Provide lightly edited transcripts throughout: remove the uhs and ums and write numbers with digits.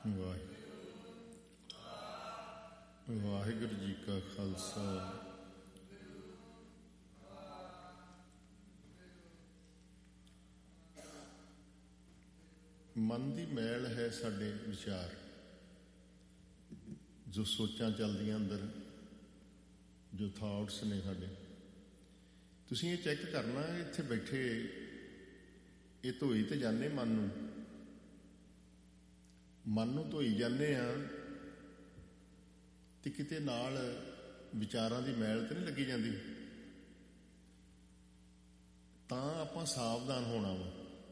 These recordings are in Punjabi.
ਵਾਹਿਗੁਰੂ ਜੀ ਕਾ ਖਾਲਸਾ ਮਨ ਦੀ ਮੈਲ ਹੈ ਸਾਡੇ ਵਿਚਾਰ, ਜੋ ਸੋਚਾਂ ਚੱਲਦੀਆਂ ਅੰਦਰ, ਜੋ ਥਾਟਸ ਨੇ ਸਾਡੇ। ਤੁਸੀਂ ਇਹ ਚੈੱਕ ਕਰਨਾ, ਇੱਥੇ ਬੈਠੇ ਇਹ ਧੋਈ ਤੇ ਜਾਂਦੇ ਮਨ ਨੂੰ ਧੋਈ ਜਾਂਦੇ ਆ, ਤੇ ਕਿਤੇ ਨਾਲ ਵਿਚਾਰਾਂ ਦੀ ਮੈਲ ਤੇ ਨਹੀਂ ਲੱਗੀ ਜਾਂਦੀ। ਤਾਂ ਆਪਾਂ ਸਾਵਧਾਨ ਹੋਣਾ ਵਾ।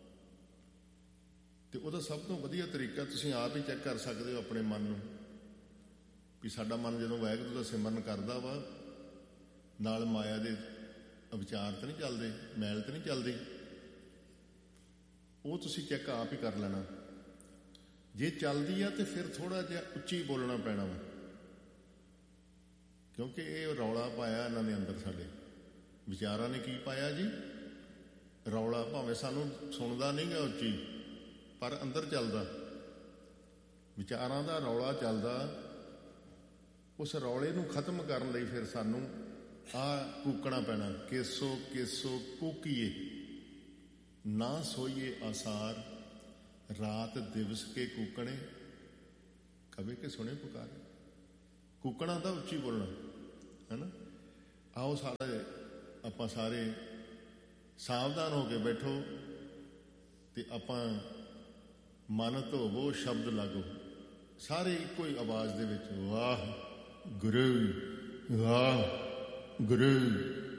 ਤੇ ਉਹਦਾ ਸਭ ਤੋਂ ਵਧੀਆ ਤਰੀਕਾ ਤੁਸੀਂ ਆਪ ਹੀ ਚੈੱਕ ਕਰ ਸਕਦੇ ਹੋ ਆਪਣੇ ਮਨ ਨੂੰ, ਵੀ ਸਾਡਾ ਮਨ ਜਦੋਂ ਵਾਹਿਗੁਰੂ ਦਾ ਸਿਮਰਨ ਕਰਦਾ ਵਾ, ਨਾਲ ਮਾਇਆ ਦੇ ਵਿਚਾਰ ਤਾਂ ਨਹੀਂ ਚੱਲਦੇ, ਮੈਲ ਤਾਂ ਨਹੀਂ ਚੱਲਦੀ। ਉਹ ਤੁਸੀਂ ਚੈੱਕ ਆਪ ਹੀ ਕਰ ਲੈਣਾ। ਜੇ ਚੱਲਦੀ ਆ ਤੇ ਫਿਰ ਥੋੜਾ ਜਿਹਾ ਉੱਚੀ ਬੋਲਣਾ ਪੈਣਾ ਵਾ, ਕਿਉਂਕਿ ਇਹ ਰੌਲਾ ਪਾਇਆ ਇਹਨਾਂ ਦੇ ਅੰਦਰ। ਸਾਡੇ ਵਿਚਾਰਾਂ ਨੇ ਕੀ ਪਾਇਆ ਜੀ? ਰੌਲਾ। ਭਾਵੇਂ ਸਾਨੂੰ ਸੁਣਦਾ ਨਹੀਂ ਗਾ ਉੱਚੀ, ਪਰ ਅੰਦਰ ਚੱਲਦਾ ਵਿਚਾਰਾਂ ਦਾ ਰੌਲਾ ਚੱਲਦਾ। ਉਸ ਰੌਲੇ ਨੂੰ ਖਤਮ ਕਰਨ ਲਈ ਫਿਰ ਸਾਨੂੰ ਆਹ ਕੂਕਣਾ ਪੈਣਾ, ਕੇਸੋ ਕੇਸੋ ਕੂਕੀਏ ਨਾ ਸੋਈਏ ਆਸਾਰ, ਰਾਤ ਦਿਵਸ ਕੇ ਕੂਕਣੇ ਕਵੇ ਕੇ ਸੁਣੇ ਪੁਕਾਰੇ। ਕੂਕਣਾ ਦਾ ਉੱਚੀ ਬੋਲਣਾ ਹੈ ਨਾ। ਆਓ ਆਪਾਂ ਸਾਰੇ ਸਾਵਧਾਨ ਹੋ ਕੇ ਬੈਠੋ ਤੇ ਆਪਾਂ ਮਨ ਧੋਵੋ, ਸ਼ਬਦ ਲਾਗੋ, ਸਾਰੇ ਇੱਕੋ ਹੀ ਆਵਾਜ਼ ਦੇ ਵਿੱਚ, ਵਾਹ ਗੁਰੂ, ਵਾਹ ਗੁਰੂ।